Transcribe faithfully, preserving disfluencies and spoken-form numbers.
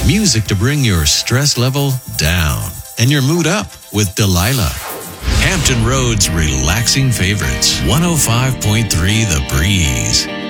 Music to bring your stress level down and your mood up with Delilah. Hampton Road's relaxing favorites. one oh five point three The Breeze.